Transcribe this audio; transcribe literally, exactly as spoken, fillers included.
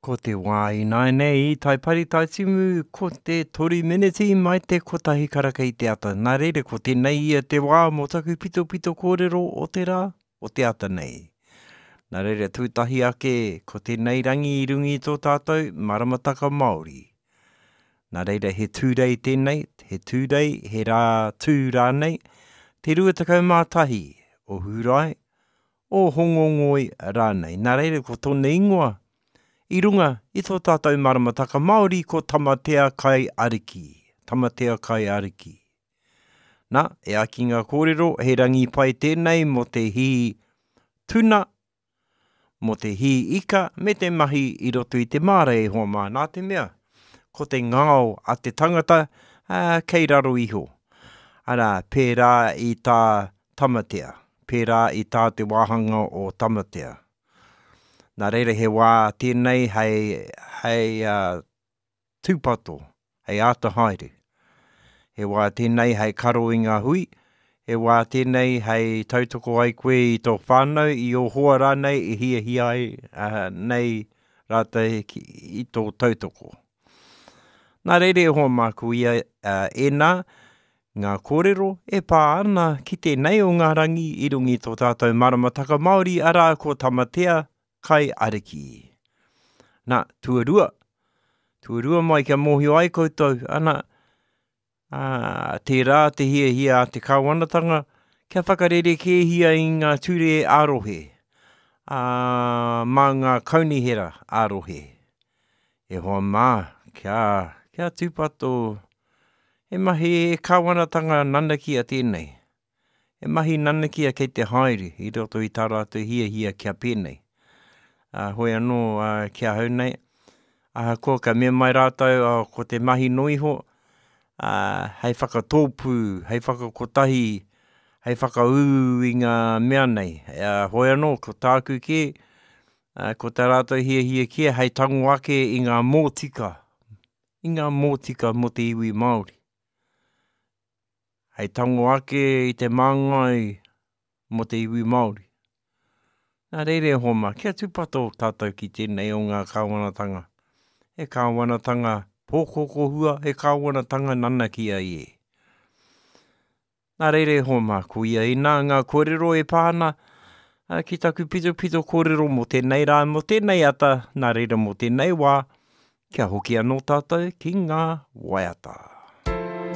Ko te wā i nai nei, tai pari tai timu, ko te tori miniti mai te kotahi karaka i te ata. Nā reire, ko tēnei ia te wā mō taku pito pito kōrero o te rā, o te ata nei. Nā reire, tūtahi ake, ko tēnei rangi i rungi tō tātou, maramataka Māori. Nā reire, he tūrei tēnei, he tūrei, he rā tū rānei, te ruatakau mātahi o Hurai, o Hongongoi rānei. Nā reire, ko tōne ingoa, i runga, i tō tātou maramataka Māori ko tamatea kai ariki. Tamatea kai ariki. Nā, e aki ngā kōrero, he rangi pai tēnei mo te hi tuna, mo te hi ika, me te mahi i roto i te māra e hoa mā. Nā te mea, ko te ngao a te tangata, uh, kei raro iho. Ara, pērā i tā tamatea. Pērā i tā te wāhanga o tamatea. Nā reira he wā tēnei hei, hei uh, tūpato, hei ata haere. He wā tēnei hei karo i ngā hui, he wā tēnei hei tautoko ai koe i tō whānau, i o hoa rānei, i hia hia ai, uh, nei rātai i tō tautoko. Nā reira e hoa māku ia uh, e nā, ngā kōrero e pā ana ki tēnei o ngā rangi i rungi tō tātou maramataka Māori, arā ko tamatea, kai ariki. Nā, tuarua. Tuarua mai kia mōhio ai koutou. Ana, uh, te rā, te hia hia a te kāwanatanga, kia whakarere ke hia i ngā ture ārohe. Uh, mā ngā kaunihera ārohe. E hoa mā, kia, kia tūpato, e mahi e kāwanatanga nanakia tēnei. E mahi nanakia kei te haere, i roto i tā rātou hia hia kia pēnei. Uh, hoi anō uh, kia hau nei. Uh, ko ka mea mai rātou uh, ko te mahi noiho, uh, hei whakatōpū, hei whakakotahi, hei whakaū i ngā mea nei. Uh, hoi anō, ko tāku ke, uh, ko tā rātou hia hia kia, hei tango ake i ngā mōtika, i ngā mōtika mo te iwi Māori. Hei tango ake i te māngai mo te iwi Māori. Nā reire homa, kia tūpato tātou ki tēnei o ngā kāwanatanga. E kāwanatanga pōkokohua, e kāwanatanga nanakia i e. Nā reire homa, ko ia i nā ngā kōrero e pāna, uh, ki taku pito pito kōrero mo tēnei rā, mo tēnei ata, nā reire mo tēnei wā, kia hoki anō tātou ki ngā waiata.